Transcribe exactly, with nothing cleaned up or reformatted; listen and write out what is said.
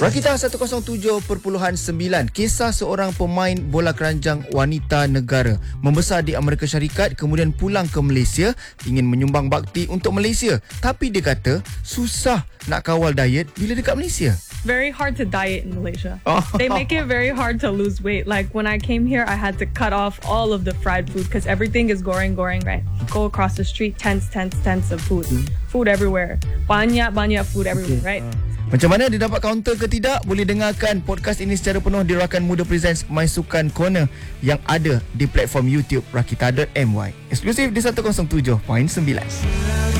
Rakita seratus tujuh perpuluhan sembilan, kisah seorang pemain bola keranjang wanita negara membesar di Amerika Syarikat, kemudian pulang ke Malaysia, ingin menyumbang bakti untuk Malaysia. Tapi dia kata susah nak kawal diet bila dekat Malaysia. Very hard to diet in Malaysia. Oh. They make it very hard to lose weight. Like when I came here, I had to cut off all of the fried food because everything is goreng goreng, right? Go across the street, tents, tents, tents of food. Food everywhere. Banyak, banyak food everywhere, right? Macam mana dia dapat counter ke tidak? Boleh dengarkan podcast ini secara penuh di Rakan Muda Presents My Sukan Corner yang ada di platform YouTube rakita dot my. Eksklusif di seratus tujuh perpuluhan sembilan.